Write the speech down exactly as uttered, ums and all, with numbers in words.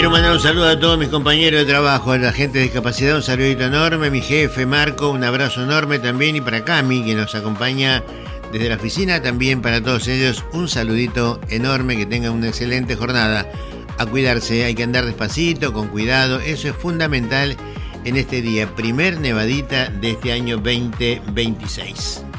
Quiero mandar un saludo a todos mis compañeros de trabajo, a la gente de discapacidad, un saludito enorme, mi jefe Marco, un abrazo enorme también, y para Cami, que nos acompaña desde la oficina, también para todos ellos un saludito enorme, que tengan una excelente jornada. A cuidarse, hay que andar despacito, con cuidado, eso es fundamental en este día, primer nevadita de este año veinte veintiséis.